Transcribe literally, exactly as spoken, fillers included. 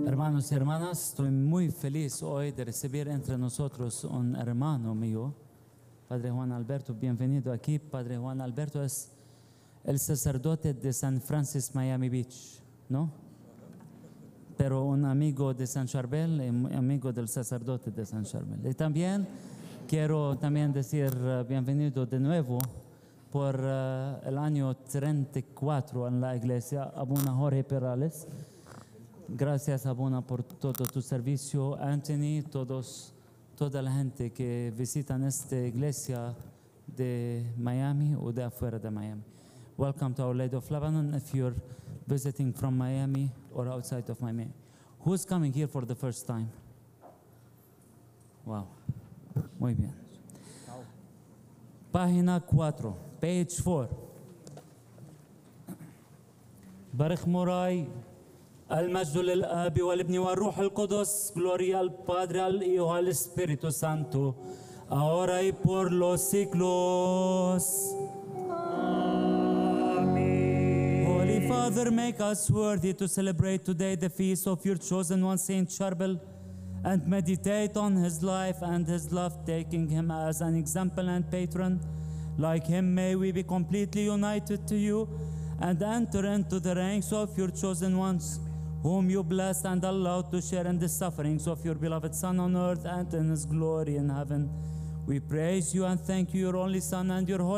Hermanos y hermanas, estoy muy feliz hoy de recibir entre nosotros un hermano mío, Padre Juan Alberto. Bienvenido aquí. Padre Juan Alberto es el sacerdote de San Francis Miami Beach, ¿no? Pero un amigo de San Charbel y amigo del sacerdote de San Charbel. Y también quiero también decir uh, bienvenido de nuevo por uh, el año treinta y cuatro en la iglesia, Abuna Jorge Perales. Gracias, Abuna, por todo tu servicio. Anthony, todos, toda la gente que visitan esta iglesia de Miami o de afuera de Miami. Welcome to Our Lady of Lebanon if you're visiting from Miami or outside of Miami. Who's coming here for the first time? Wow. Muy bien. Página cuatro, page four. Baruch Morai. المجد للآب والابن والروح القدس, gloria al Padre, al Hijo, al Espíritu Santo, ahora y por los siglos. Amen. Holy Father, make us worthy to celebrate today the feast of your chosen one, Saint Charbel, and meditate on his life and his love, taking him as an example and patron. Like him, may we be completely united to you and enter into the ranks of your chosen ones, whom you blessed and allowed to share in the sufferings of your beloved Son on earth and in his glory in heaven. We praise you and thank you, your only Son and your Holy